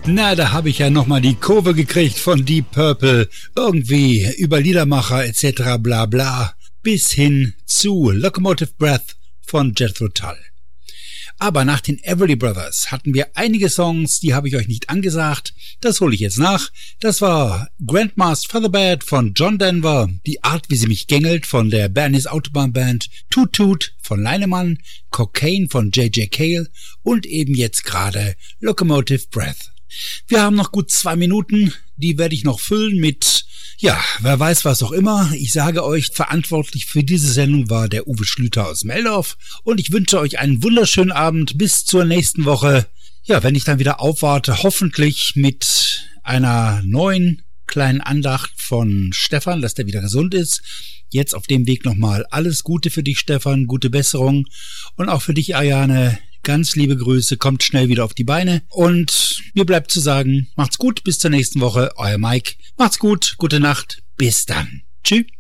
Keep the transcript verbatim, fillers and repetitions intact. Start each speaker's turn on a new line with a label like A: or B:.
A: Na, da habe ich ja nochmal die Kurve gekriegt von Deep Purple. Irgendwie über Liedermacher et cetera bla bla bis hin zu Locomotive Breath von Jethro Tull. Aber nach den Everly Brothers hatten wir einige Songs, die habe ich euch nicht angesagt. Das hole ich jetzt nach. Das war Grandma's Featherbed von John Denver, Die Art, wie sie mich gängelt von der Bernice Autobahn Band, Toot Toot von Leinemann, Cocaine von J J Cale und eben jetzt gerade Locomotive Breath. Wir haben noch gut zwei Minuten, die werde ich noch füllen mit, ja, wer weiß was auch immer. Ich sage euch, verantwortlich für diese Sendung war der Uwe Schlüter aus Meldorf und ich wünsche euch einen wunderschönen Abend bis zur nächsten Woche. Ja, wenn ich dann wieder aufwarte, hoffentlich mit einer neuen kleinen Andacht von Stefan, dass der wieder gesund ist. Jetzt auf dem Weg nochmal alles Gute für dich, Stefan, gute Besserung und auch für dich, Ariane. Ganz liebe Grüße, kommt schnell wieder auf die Beine und mir bleibt zu sagen, macht's gut, bis zur nächsten Woche, euer Mike. Macht's gut, gute Nacht, bis dann. Tschüss.